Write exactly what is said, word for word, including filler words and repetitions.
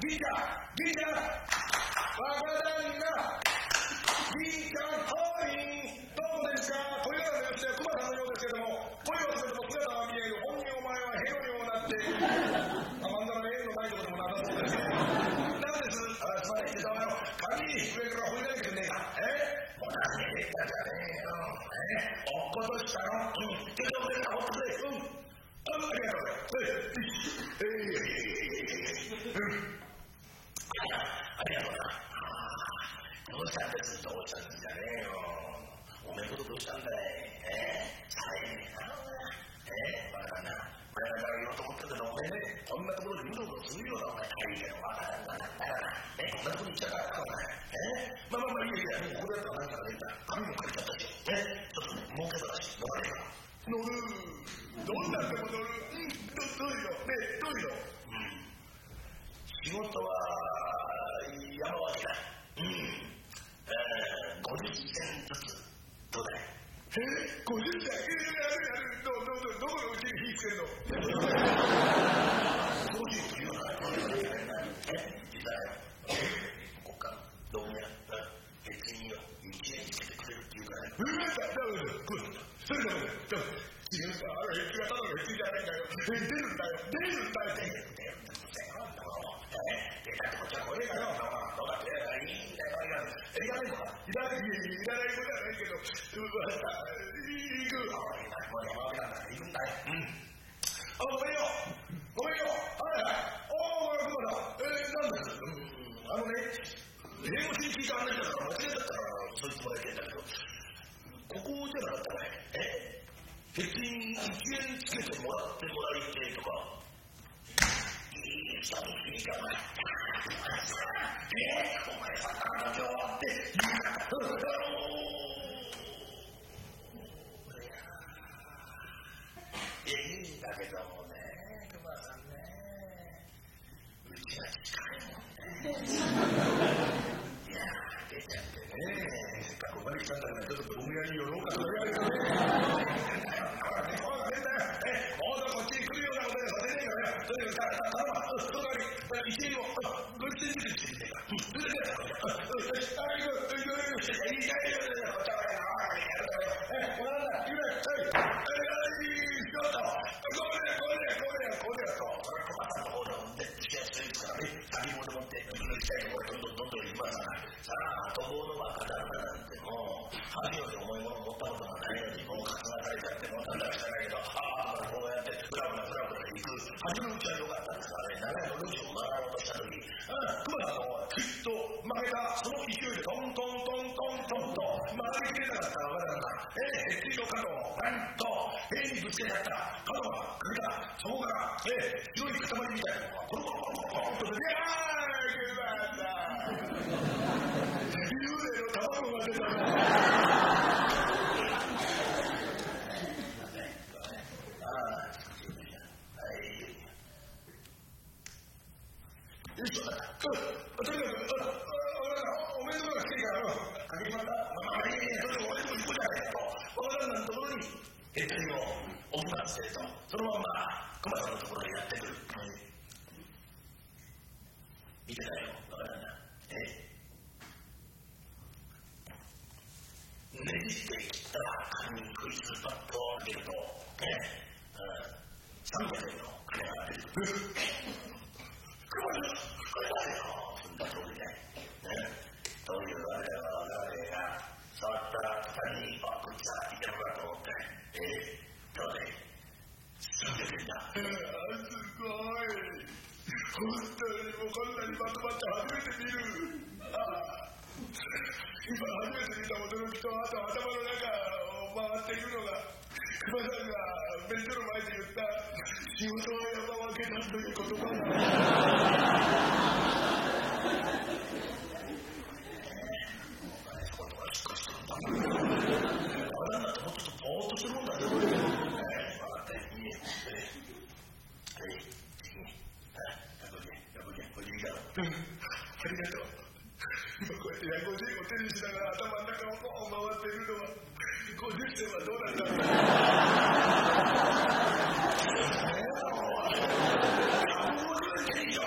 銀ちゃん銀ちゃん若旦那銀ちゃんはいどうもですか小屋の吉田熊さんのようですけども声を詰めても姿は見える本人お前はヘロにもなってまんざら縁のないことでもなさそうですけどなんですあつまり今朝はよ髪に上から掘り投げてねえかえおなめたじゃねえよえ落っことしたのうん手で俺がほっとくれうんありがとうございますえいえいえいえいえうんありがとうなどうしたんですどうしたんじゃねえよおめえことどうしたんだいえー、さえねえなえー、バカなバカな言おうと思ったけどおめえねこんなところでうろうろするようなお前大変わからんわだからえこんなところに行っちゃったからお前えー、まあまあまあいいやいやここだったら何かねえんだ髪も借りちゃったしえちょっとね儲け話乗らねえか乗るどんなんでも乗るうんどどういうのねえどういうのうん仕事は山分けだうんえー、ごじゅっせんずつどうだいえー、ごじゅっせんえー、やるやるどどどどこのうちに火つけるのそういう言うなえ実はよこっからどうや別によいちねんつけてくれるっていうからねうんだだだそれだめだだ違うんだあれ平気がただの平気じゃないんだよ出るんだよ出るんだよ出るんだよ出るんだよ出たってこっちは怖えだよどうだっていいんだよいらないのかいらないいらないことはないけど行くああいないもう山分けなんだから行くんだようんあごめんよごめんよはいはいおおごめんごめんえー、なんですうんあのね英語で聞いた話だから間違えちゃったからそう言ってもらいたいんだけどここじゃなかったかいえ平均いちえんつけてもらってもらいてとかいい人に聞いたお前えー、お前さ彼女って言うからどうぞいやいいんだけどもね熊さんねうちは近いもんねいやー出ちゃってねせっかくお前来たんだからちょっと僕が寄ろうかと言われてね一円をご一円ずつしてみてかどれだけだろうあいごいいいかいよいいかいよお茶わりなえこれなんだいいねはいいいちょっとこれこれこれこれとそれとまたの方で運転しやすいからね先ほど持って行きたいところどんどんどんどん行きますからさあ途方の若旦那なんてもう萩より重いもの持ったことがないのにもうカツがされちゃってもうなんだか知らないけどああこうやってフラフラフラフラ行く初めのうちは良かったんですからね長いのルージュを回ろうとした時に熊さんはきっと負けたその勢いでトントントントントンと回りきれなかったわけなんだええ、鉄筋の角をバンと塀にぶつけちゃったら角がくれたそこからええ、白い塊みたいなのがコロコロコロコロコロと出ていやー熊さん幽霊の卵が出たよいしょだとにかくおめえのところが来てからかけまったまあいいねそれで俺の行こうじゃないかと若旦那のところにヘッドリを置きますけれどそのまま熊さんのところへやってくる見てないよ若旦那えねじって切った紙にこいつバッと開けるとねさんびゃくえんの金が出てくるこれだよ、そんな通りだよ。どういうあれは我々が触ったら二人に、あ、こいつはいけるかと思って、えー、どうでさんびゃくえんだ。いやー、すごい。本当にもうこんなにまとまって初めて見る。ああ、今初めて見た驚きと、あと頭の中を回っているのが、熊さんが弁当の前で言った仕事は山分けだという言葉が。ありがとう。今こうやってヤゴジェイを手にしながら頭の中をこう回っているのはごじゅっせんはどうなんだろう